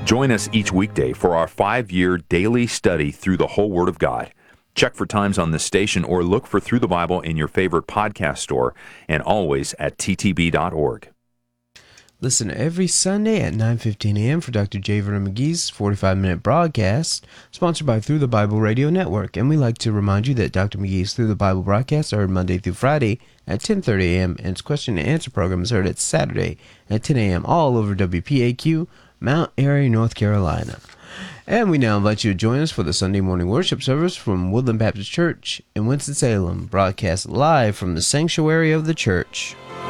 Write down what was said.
Join us each weekday for our 5-year daily study through the whole Word of God. Check for times on this station or look for Through the Bible in your favorite podcast store and always at ttb.org. Listen every Sunday at 9:15 a.m. for Dr. J. Vernon McGee's 45-minute broadcast, sponsored by Through the Bible Radio Network. And we like to remind you that Dr. McGee's Through the Bible broadcasts are heard Monday through Friday at 10:30 a.m. and its question and answer program is heard at Saturday at 10 a.m. all over WPAQ, Mount Airy, North Carolina. And we now invite you to join us for the Sunday morning worship service from Woodland Baptist Church in Winston-Salem, broadcast live from the sanctuary of the church.